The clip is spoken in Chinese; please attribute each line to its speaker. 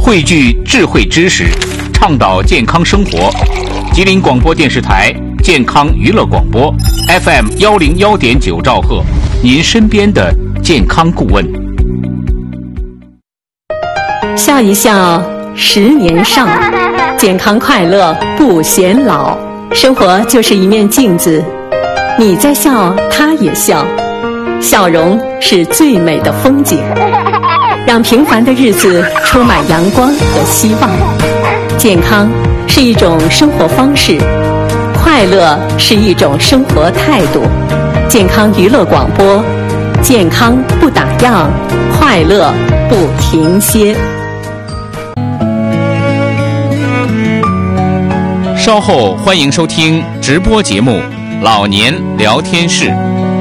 Speaker 1: 汇聚智慧知识，倡导健康生活。吉林广播电视台健康娱乐广播 FM 101.9兆赫，您身边的健康顾问。
Speaker 2: 笑一笑10年少，健康快乐不显老。生活就是一面镜子，你在笑，他也笑，笑容是最美的风景，让平凡的日子充满阳光和希望。健康是一种生活方式，快乐是一种生活态度。健康娱乐广播，健康不打烊，快乐不停歇。
Speaker 1: 稍后欢迎收听直播节目《老年聊天室》。